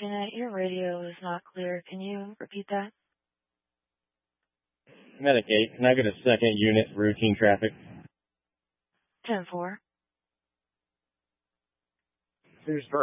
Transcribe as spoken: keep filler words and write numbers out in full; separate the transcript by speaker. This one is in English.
Speaker 1: Internet, your radio is not clear. Can you repeat that?
Speaker 2: Medic eight, can I get a second unit routine traffic?
Speaker 1: ten four.
Speaker 3: Cruise for